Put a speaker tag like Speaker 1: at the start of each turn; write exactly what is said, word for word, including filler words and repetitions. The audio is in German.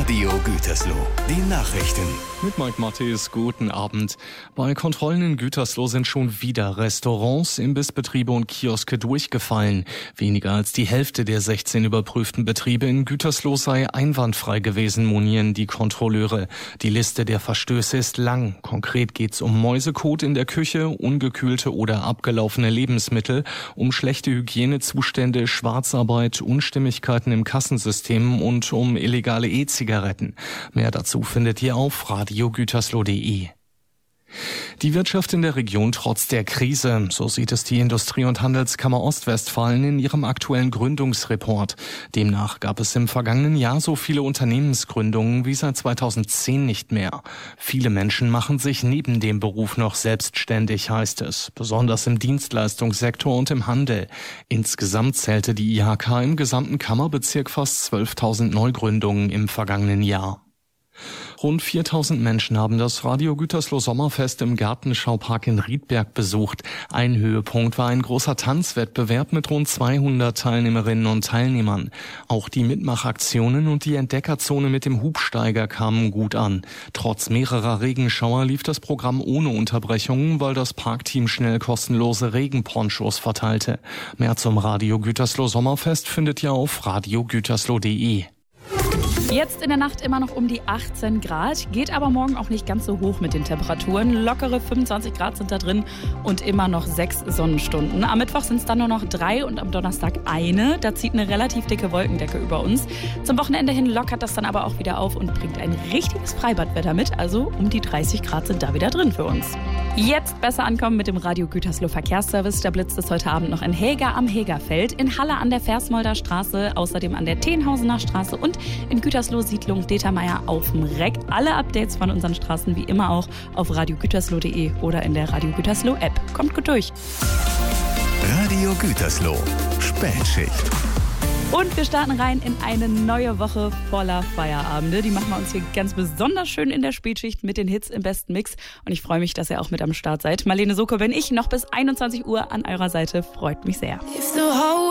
Speaker 1: Radio Gütersloh, die Nachrichten.
Speaker 2: Mit Mike Matthes, guten Abend. Bei Kontrollen in Gütersloh sind schon wieder Restaurants, Imbissbetriebe und Kioske durchgefallen. Weniger als die Hälfte der sechzehn überprüften Betriebe in Gütersloh sei einwandfrei gewesen, monieren die Kontrolleure. Die Liste der Verstöße ist lang. Konkret geht's um Mäusekot in der Küche, ungekühlte oder abgelaufene Lebensmittel, um schlechte Hygienezustände, Schwarzarbeit, Unstimmigkeiten im Kassensystem und um illegale E-Zigaretten. Mehr dazu findet ihr auf radio gütersloh punkt de. Die Wirtschaft in der Region trotz der Krise, so sieht es die Industrie- und Handelskammer Ostwestfalen in ihrem aktuellen Gründungsreport. Demnach gab es im vergangenen Jahr so viele Unternehmensgründungen wie seit zweitausendzehn nicht mehr. Viele Menschen machen sich neben dem Beruf noch selbstständig, heißt es, besonders im Dienstleistungssektor und im Handel. Insgesamt zählte die I H K im gesamten Kammerbezirk fast zwölftausend Neugründungen im vergangenen Jahr. Rund viertausend Menschen haben das Radio Gütersloh Sommerfest im Gartenschaupark in Riedberg besucht. Ein Höhepunkt war ein großer Tanzwettbewerb mit rund zweihundert Teilnehmerinnen und Teilnehmern. Auch die Mitmachaktionen und die Entdeckerzone mit dem Hubsteiger kamen gut an. Trotz mehrerer Regenschauer lief das Programm ohne Unterbrechungen, weil das Parkteam schnell kostenlose Regenponchos verteilte. Mehr zum Radio Gütersloh Sommerfest findet ihr auf radio gütersloh punkt de.
Speaker 3: Jetzt in der Nacht immer noch um die achtzehn Grad, geht aber morgen auch nicht ganz so hoch mit den Temperaturen. Lockere fünfundzwanzig Grad sind da drin und immer noch sechs Sonnenstunden. Am Mittwoch sind es dann nur noch drei und am Donnerstag eine. Da zieht eine relativ dicke Wolkendecke über uns. Zum Wochenende hin lockert das dann aber auch wieder auf und bringt ein richtiges Freibadwetter mit. Also um die dreißig Grad sind da wieder drin für uns. Jetzt besser ankommen mit dem Radio Gütersloh Verkehrsservice. Da blitzt es heute Abend noch in Helga am Hegerfeld, in Halle an der Versmolder Straße, außerdem an der Tenhausener Straße und in Gütersloh Siedlung Determeier auf dem Reck. Alle Updates von unseren Straßen wie immer auch auf radio gütersloh punkt de oder in der Radio Gütersloh App. Kommt gut durch.
Speaker 1: Radio Gütersloh, Spätschicht.
Speaker 3: Und wir starten rein in eine neue Woche voller Feierabende. Die machen wir uns hier ganz besonders schön in der Spätschicht mit den Hits im besten Mix. Und ich freue mich, dass ihr auch mit am Start seid. Marlene Soko bin ich, noch bis einundzwanzig Uhr an eurer Seite. Freut mich sehr.